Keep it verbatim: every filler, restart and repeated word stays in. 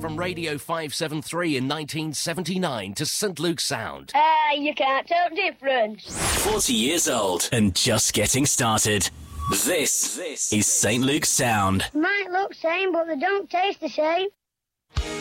From Radio five seventy-three in nineteen seventy-nine to Saint Luke's Sound. Ah, you can't tell the difference. forty years old and just getting started. This, this is Saint Luke's Sound. Might look same, but they don't taste the same.